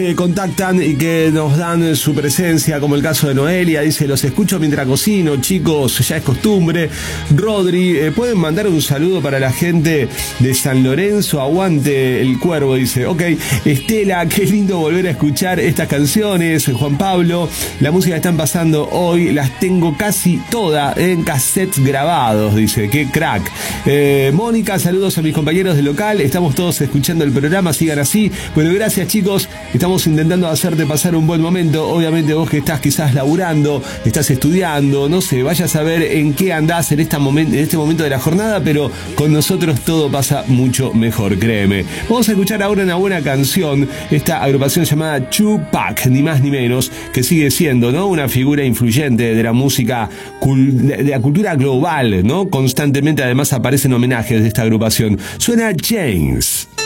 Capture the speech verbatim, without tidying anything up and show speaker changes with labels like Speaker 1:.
Speaker 1: Eh, contactan y que nos dan su presencia, como el caso de Noelia, dice: los escucho mientras cocino, chicos, ya es costumbre. Rodri, eh, pueden mandar un saludo para la gente de San Lorenzo, aguante el Cuervo, dice. Ok, Estela, qué lindo volver a escuchar estas canciones. Juan Pablo, la música que están pasando hoy las tengo casi toda en cassettes grabados, dice, qué crack. eh, Mónica, saludos a mis compañeros del local, estamos todos escuchando el programa, sigan así. Bueno, gracias, chicos, estamos intentando hacerte pasar un buen momento. Obviamente vos que estás quizás laburando, estás estudiando, no sé, vaya a saber en qué andás en, esta momen- en este momento de la jornada, pero con nosotros todo pasa mucho mejor, créeme. Vamos a escuchar ahora una buena canción, esta agrupación llamada Tupac, ni más ni menos, que sigue siendo, ¿no?, una figura influyente de la música, de la cultura global, ¿no? Constantemente además aparecen homenajes de esta agrupación. Suena James.